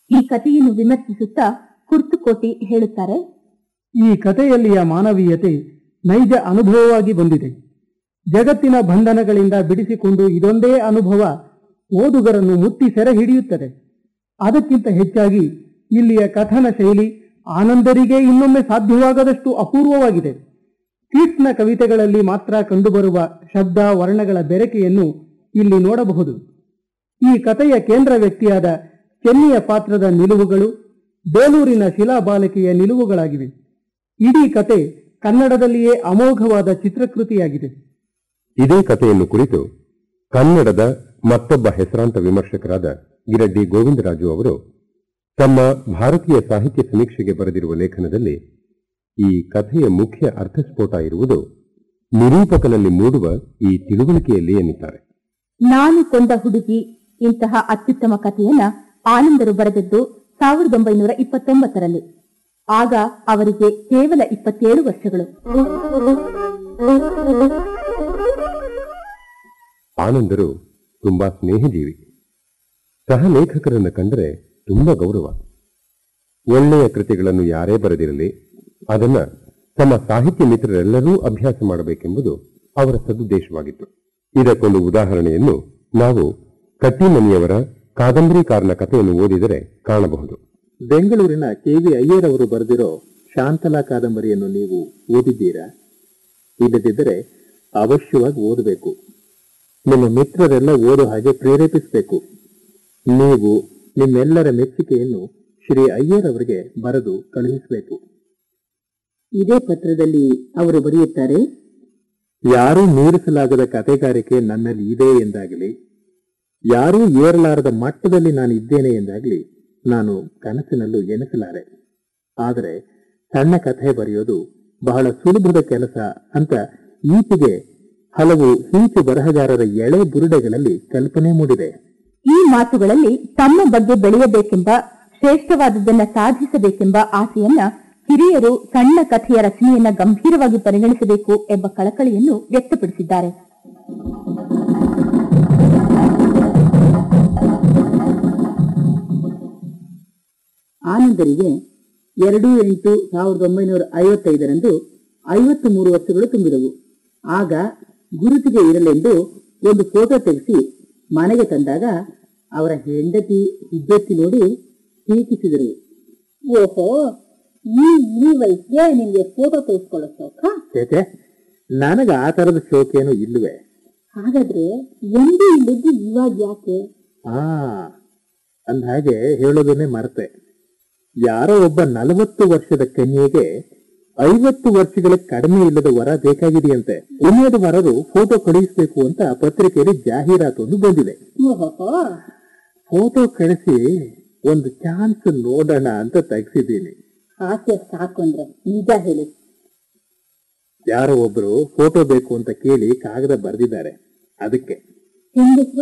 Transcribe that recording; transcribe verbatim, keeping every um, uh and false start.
ಈ ಕಥೆಯನ್ನು ವಿಮರ್ಶಿಸುತ್ತಾ ಕುರ್ತುಕೋಟಿ ಹೇಳುತ್ತಾರೆ, ಈ ಕಥೆಯಲ್ಲಿಯ ಮಾನವೀಯತೆ ನೈಜ ಅನುಭವವಾಗಿ ಬಂದಿದೆ. ಜಗತ್ತಿನ ಬಂಧನಗಳಿಂದ ಬಿಡಿಸಿಕೊಂಡು ಇದೊಂದೇ ಅನುಭವ ಓದುಗರನ್ನು ಮುತ್ತಿ ಸೆರೆ ಹಿಡಿಯುತ್ತದೆ. ಅದಕ್ಕಿಂತ ಹೆಚ್ಚಾಗಿ ಇಲ್ಲಿಯ ಕಥನ ಶೈಲಿ ಆನಂದರಿಗೆ ಇನ್ನೊಮ್ಮೆ ಸಾಧ್ಯವಾಗದಷ್ಟು ಅಪೂರ್ವವಾಗಿದೆ. ಕೀಟ್ಸ್ನ ಕವಿತೆಗಳಲ್ಲಿ ಮಾತ್ರ ಕಂಡುಬರುವ ಶಬ್ದ ವರ್ಣಗಳ ಬೆರಕೆಯನ್ನು ಇಲ್ಲಿ ನೋಡಬಹುದು. ಈ ಕಥೆಯ ಕೇಂದ್ರ ವ್ಯಕ್ತಿಯಾದ ಚೆನ್ನಿಯ ಪಾತ್ರದ ನಿಲುವುಗಳು ಬೇಲೂರಿನ ಶಿಲಾಬಾಲಿಕೆಯ ನಿಲುವುಗಳಾಗಿವೆ. ಇಡೀ ಕತೆ ಕನ್ನಡದಲ್ಲಿಯೇ ಅಮೋಘವಾದ ಚಿತ್ರಕೃತಿಯಾಗಿದೆ. ಇದೇ ಕಥೆಯನ್ನು ಕುರಿತು ಕನ್ನಡದ ಮತ್ತೊಬ್ಬ ಹೆಸರಾಂತ ವಿಮರ್ಶಕರಾದ ಗಿರಡ್ಡಿ ಗೋವಿಂದರಾಜು ಅವರು ತಮ್ಮ ಭಾರತೀಯ ಸಾಹಿತ್ಯ ಸಮೀಕ್ಷೆಗೆ ಬರೆದಿರುವ ಲೇಖನದಲ್ಲಿ ಈ ಕಥೆಯ ಮುಖ್ಯ ಅರ್ಥಸ್ಫೋಟ ಇರುವುದು ನಿರೂಪಕನಲ್ಲಿ ಮೂಡುವ ಈ ತಿಳುವಳಿಕೆಯಲ್ಲಿ ಎನ್ನುತ್ತಾರೆ. ನಾನು ಕೊಂದ ಹುಡುಗಿ ಇಂತಹ ಅತ್ಯುತ್ತಮ ಕಥೆಯನ್ನ ಆನಂದರು ಬರೆದದ್ದು ಸಾವಿರದ ಒಂಬೈನೂರ ಇಪ್ಪತ್ತೊಂಬತ್ತರಲ್ಲಿ. ಆಗ ಅವರಿಗೆ ಕೇವಲ ಇಪ್ಪತ್ತೇಳು ವರ್ಷಗಳು. ಆನಂದರು ತುಂಬಾ ಸ್ನೇಹಜೀವಿ. ಸಹ ಲೇಖಕರನ್ನು ಕಂಡರೆ ತುಂಬಾ ಗೌರವ. ಒಳ್ಳೆಯ ಕೃತಿಗಳನ್ನು ಯಾರೇ ಬರೆದಿರಲಿ ಅದನ್ನ ತಮ್ಮ ಸಾಹಿತ್ಯ ಮಿತ್ರರೆಲ್ಲರೂ ಅಭ್ಯಾಸ ಮಾಡಬೇಕೆಂಬುದು ಅವರ ಸದುದ್ದೇಶವಾಗಿತ್ತು. ಇದಕ್ಕೊಂದು ಉದಾಹರಣೆಯನ್ನು ನಾವು ಕಟ್ಟಿಮನಿಯವರ ಕಾದಂಬರಿಕಾರನ ಕಥೆಯನ್ನು ಓದಿದರೆ ಕಾಣಬಹುದು. ಬೆಂಗಳೂರಿನ ಕೆ ವಿ ಅಯ್ಯರ್ ಅವರು ಬರೆದಿರೋ ಶಾಂತಲಾ ಕಾದಂಬರಿಯನ್ನು ನೀವು ಓದಿದ್ದೀರಾ? ಇಲ್ಲದಿದ್ದರೆ ಅವಶ್ಯವಾಗಿ ಓದಬೇಕು. ನಿಮ್ಮ ಮಿತ್ರರೆಲ್ಲ ಓದೋ ಹಾಗೆ ಪ್ರೇರೇಪಿಸಬೇಕು. ನೀವು ನಿಮ್ಮೆಲ್ಲರ ಮೆಚ್ಚುಗೆಯನ್ನು ಶ್ರೀ ಅಯ್ಯರ್ ಅವರಿಗೆ ಬರೆದು ಕಳುಹಿಸಬೇಕು. ಇದೇ ಪತ್ರದಲ್ಲಿ ಅವರು ಬರೆಯುತ್ತಾರೆ, ಯಾರೂ ಮೀರಿಸಲಾಗದ ಕಥೆಗಾರಿಕೆ ನನ್ನಲ್ಲಿ ಇದೆ ಎಂದಾಗಲಿ, ಯಾರೂ ಏರಲಾರದ ಮಟ್ಟದಲ್ಲಿ ನಾನು ಇದ್ದೇನೆ ಎಂದಾಗಲಿ ನಾನು ಕನಸಿನಲ್ಲೂ ಎನಿಸಲಾರೆ. ಆದರೆ ಸಣ್ಣ ಕಥೆ ಬರೆಯೋದು ಬಹಳ ಸುಲಭದ ಕೆಲಸ ಅಂತ ಈಚೆಗೆ ಹಲವು ಹಿಂಚು ಬರಹಗಾರರ ಎಳೆ ಬುರುಡೆಗಳಲ್ಲಿ ಕಲ್ಪನೆ ಮೂಡಿದೆ. ಈ ಮಾತುಗಳಲ್ಲಿ ತಮ್ಮ ಬಗ್ಗೆ ಬೆಳೆಯಬೇಕೆಂಬ, ಶ್ರೇಷ್ಠವಾದದ್ದನ್ನ ಸಾಧಿಸಬೇಕೆಂಬ ಆಸೆಯನ್ನ ಹಿರಿಯರು ಸಣ್ಣ ಕಥೆಯ ರಚನೆಯನ್ನ ಗಂಭೀರವಾಗಿ ಪರಿಗಣಿಸಬೇಕು ಎಂಬ ಕಳಕಳಿಯನ್ನು ವ್ಯಕ್ತಪಡಿಸಿದ್ದಾರೆ. ಆನಂದರಿಗೆ ಎರಡು ಎಂಟು ಸಾವಿರದ ಒಂಬೈನೂರ ಐವತ್ತೈದರಂದು ಐವತ್ತು ಮೂರು ವರ್ಷಗಳು ತುಂಬಿದವು. ಆಗ ಗುರುತಿಗೆ ಇರಲೆಂದು ಒಂದು ಫೋಟೋ ತೆಗೆಸಿ ಮನೆಗೆ ತಂದಾಗ ಅವರ ಹೆಂಡತಿ ಇದ್ದೆತ್ತಿ ನೋಡಿ ಟೀಕಿಸಿದರು. ಓಹೋ, ಈ ಈ ವಯಸ್ಸಿಗೆ ನಿಮ್ಗೆ ಫೋಟೋ ತೆಗೆಸ್ಕೊಳ್ಳೋ ಶೋಕ? ಏಕೆ, ನನಗೆ ಆ ತರದ ಶೋಕೇನು ಇಲ್ಲವೇ? ಹಾಗಾದ್ರೆ ಎಂದೂ ಇಲ್ಲದ್ದು ಇವಾಗ ಯಾಕೆ? ಆ ಅಂದ ಹಾಗೆ ಹೇಳೋದನ್ನೇ ಮರೆತೆ. ಯಾರೋ ಒಬ್ಬ ನಲವತ್ತು ವರ್ಷದ ಕನ್ಯೆಗೆ ಐವತ್ತು ವರ್ಷಗಳ ಕಡಿಮೆ ಇಲ್ಲದ ವರ ಬೇಕಾಗಿದೆಯಂತೆ. ಪುಣ್ಯದ ವರರು ಫೋಟೋ ಕಳುಹಿಸಬೇಕು ಅಂತ ಪತ್ರಿಕೆಯಲ್ಲಿ ಜಾಹೀರಾತೊಂದು ಬಂದಿದೆ. ಫೋಟೋ ಕಳಿಸಿ ಒಂದು ಚಾನ್ಸ್ ನೋಡೋಣ ಅಂತ ತೆಗ್ಸಿದ್ದೀನಿ. ಆಸೆ ಸಾಕು ಅಂದ್ರೆ ನಿಜ ಹೇಳಿ. ಯಾರೋ ಒಬ್ರು ಫೋಟೋ ಬೇಕು ಅಂತ ಕೇಳಿ ಕಾಗದ ಬರೆದಿದ್ದಾರೆ. ಅದಕ್ಕೆ ಹೆಂಗಸರು